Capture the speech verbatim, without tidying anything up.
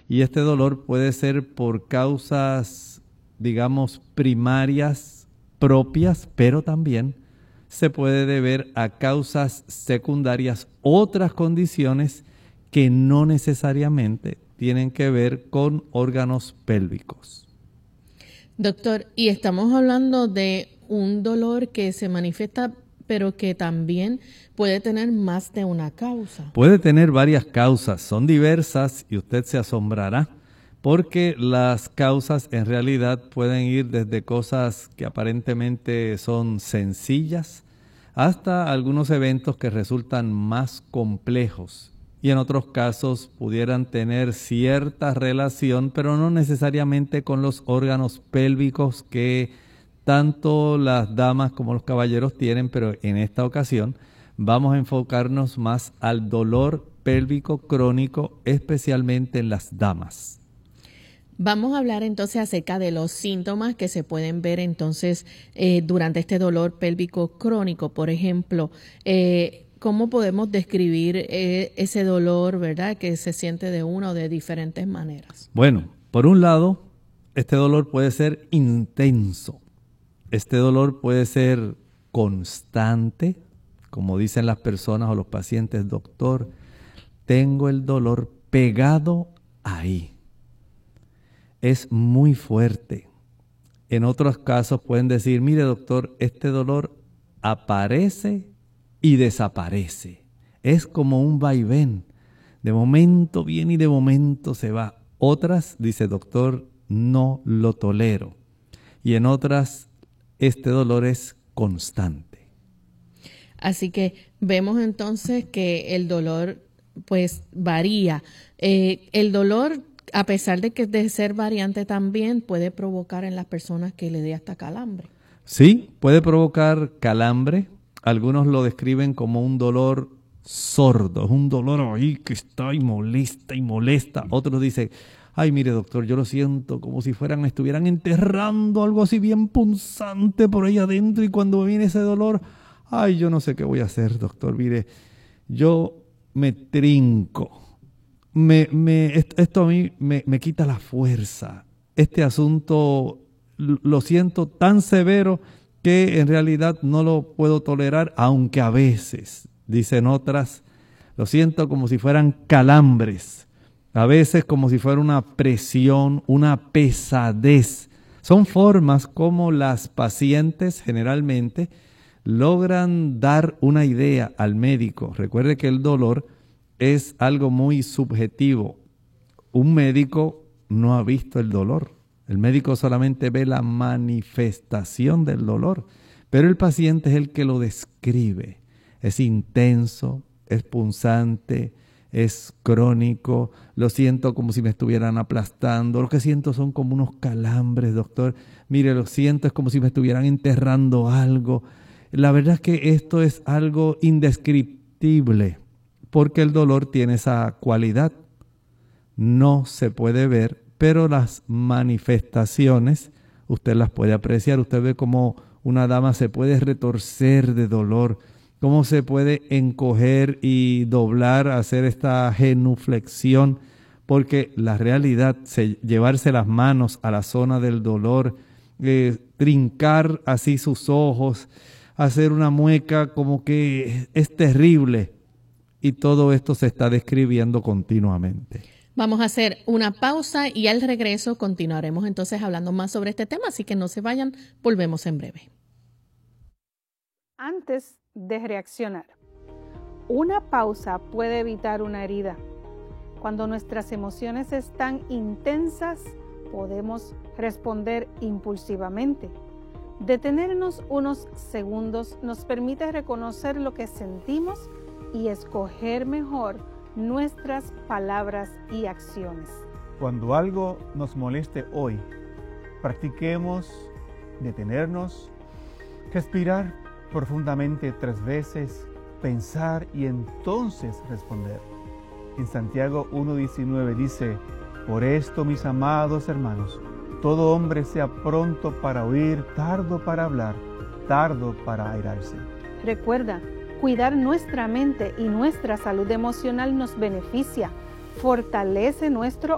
Y este dolor puede ser por causas, digamos, primarias propias, pero también se puede deber a causas secundarias, otras condiciones que no necesariamente tienen que ver con órganos pélvicos. Doctor, y estamos hablando de un dolor que se manifiesta, pero que también puede tener más de una causa. Puede tener varias causas, son diversas y usted se asombrará, porque las causas en realidad pueden ir desde cosas que aparentemente son sencillas hasta algunos eventos que resultan más complejos y en otros casos pudieran tener cierta relación, pero no necesariamente con los órganos pélvicos que tanto las damas como los caballeros tienen, pero en esta ocasión vamos a enfocarnos más al dolor pélvico crónico, especialmente en las damas. Vamos a hablar entonces acerca de los síntomas que se pueden ver entonces eh, durante este dolor pélvico crónico. Por ejemplo, eh, ¿cómo podemos describir eh, ese dolor, verdad, que se siente de una o de diferentes maneras? Bueno, por un lado, este dolor puede ser intenso. Este dolor puede ser constante, como dicen las personas o los pacientes, doctor, tengo el dolor pegado ahí. Es muy fuerte. En otros casos pueden decir, mire doctor, este dolor aparece y desaparece. Es como un vaivén. De momento viene y de momento se va. Otras, dice doctor, no lo tolero. Y en otras, este dolor es constante. Así que vemos entonces que el dolor pues varía. Eh, el dolor, a pesar de que de ser variante también, puede provocar en las personas que le dé hasta calambre. Sí, puede provocar calambre. Algunos lo describen como un dolor sordo, es un dolor ahí que está y molesta y molesta. Otros dicen, ay, mire doctor, yo lo siento como si fueran, estuvieran enterrando algo así bien punzante por ahí adentro y cuando me viene ese dolor, ay, yo no sé qué voy a hacer, doctor. Mire, yo me trinco. Me, me, esto a mí me, me quita la fuerza. Este asunto lo siento tan severo que en realidad no lo puedo tolerar, aunque a veces, dicen otras, lo siento como si fueran calambres, a veces como si fuera una presión, una pesadez. Son formas como las pacientes generalmente logran dar una idea al médico. Recuerde que el dolor es algo muy subjetivo. Un médico no ha visto el dolor. El médico solamente ve la manifestación del dolor, pero el paciente es el que lo describe. Es intenso, es punzante, es crónico, lo siento como si me estuvieran aplastando, lo que siento son como unos calambres, doctor. Mire, lo siento, es como si me estuvieran enterrando algo. La verdad es que esto es algo indescriptible, porque el dolor tiene esa cualidad. No se puede ver, pero las manifestaciones usted las puede apreciar. Usted ve cómo una dama se puede retorcer de dolor, cómo se puede encoger y doblar, hacer esta genuflexión, porque la realidad, se, llevarse las manos a la zona del dolor, eh, trincar así sus ojos, hacer una mueca como que es terrible. Y todo esto se está describiendo continuamente. Vamos a hacer una pausa y al regreso continuaremos entonces hablando más sobre este tema, así que no se vayan, volvemos en breve. Antes de reaccionar, una pausa puede evitar una herida. Cuando nuestras emociones están intensas, podemos responder impulsivamente. Detenernos unos segundos nos permite reconocer lo que sentimos y escoger mejor nuestras palabras y acciones. Cuando algo nos moleste hoy, practiquemos detenernos, respirar profundamente tres veces, pensar y entonces responder. En Santiago uno diecinueve dice, por esto, mis amados hermanos, todo hombre sea pronto para oír, tardo para hablar, tardo para airarse. Recuerda, cuidar nuestra mente y nuestra salud emocional nos beneficia, fortalece nuestro